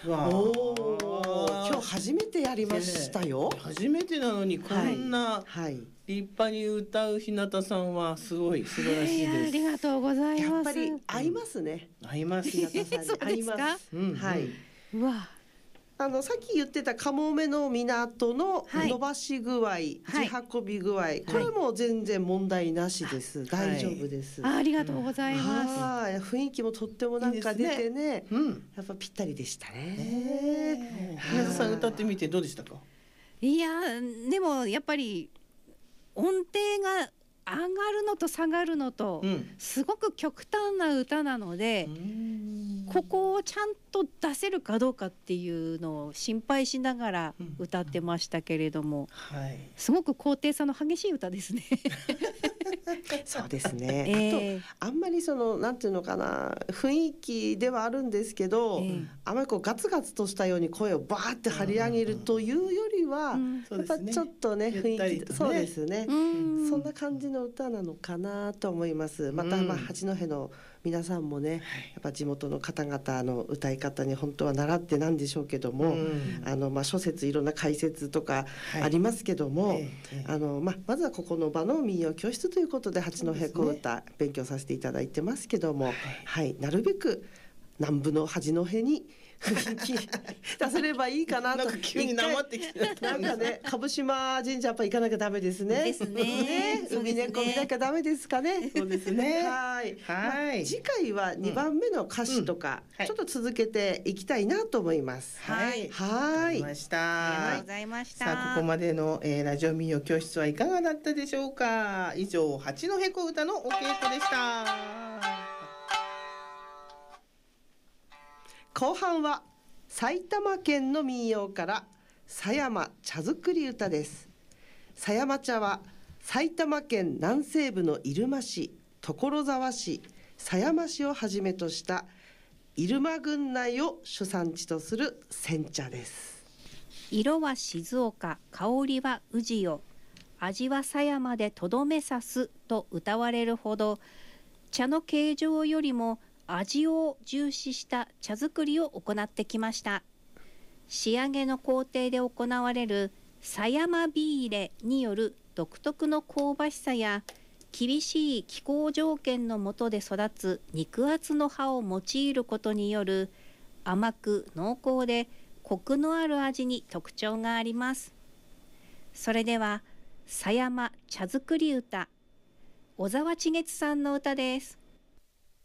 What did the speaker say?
今日初めてやりましたよ。 初めてなのにこんな立派に歌う日向さんはすごい素晴らしいです。 ありがとうございます。 やっぱり合いますね。 合います。 日向さんに合います。はい。 うわ。 さっき言ってたかもめの港の伸ばし具合、地運び具合、これも全然問題なしです。大丈夫です。 ありがとうございます。 雰囲気もとってもなんか出てね、やっぱぴったりでしたね。 日向さん歌ってみてどうでしたか？ いやでもやっぱり音程が上がるのと下がるのと、すごく極端な歌なので、ここをちゃんと出せるかどうかっていうのを心配しながら歌ってましたけれども、すごく高低差の激しい歌ですね。 そうですね。あとあんまりなんていうのかな、雰囲気ではあるんですけど、あまりガツガツとしたように声をバーって張り上げるというよりは、やっぱちょっとね雰囲気、そうですね。そんな感じの歌なのかなと思います。また八戸の皆さんもね、やっぱ地元の方々の歌い方に本当は習ってなんでしょうけども、諸説いろんな解説とかありますけども、まずはここの場の民謡教室ということで八戸小唄勉強させていただいてますけども、なるべく南部の八戸に雰囲気出せればいいかなと。 なんか急になまってきてなんかね、蕪島神社やっぱ行かなきゃダメですね。 ですね。 海猫見なきゃダメですかね。 そうですね。 次回は2番目の歌詞とか、ちょっと続けていきたいなと思います。 わかりました。 ありがとうございました。 さあここまでの、ラジオ民謡教室はいかがだったでしょうか。以上、八戸小唄のお稽古でした。 後半は埼玉県の民謡から狭山茶作り歌です。狭山茶は埼玉県南西部の入間市、所沢市、狭山市をはじめとした入間郡内を主産地とする煎茶です。 色は静岡、香りは宇治よ、味は狭山でとどめさすと歌われるほど、茶の形状よりも味を重視した茶作りを行ってきました。仕上げの工程で行われる狭山火入れによる独特の香ばしさや、厳しい気候条件の下で育つ肉厚の葉を用いることによる甘く濃厚でコクのある味に特徴があります。それでは狭山茶作り歌、小沢千月さんの歌です。